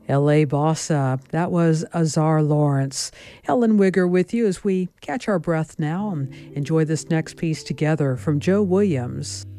L.A. Bossa. That was Azar Lawrence. Helen Wigger with you as we catch our breath now and enjoy this next piece together from Joe Williams.